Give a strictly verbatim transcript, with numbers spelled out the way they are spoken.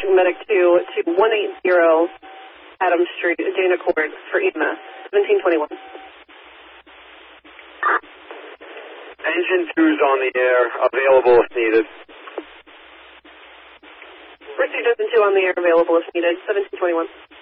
dispatching medic two to one eighty Adams Street, Dana Court for E M S, seventeen twenty-one. Engine two's on the air, available if needed. Pursuit Engine two on the air, available if needed, seventeen twenty-one.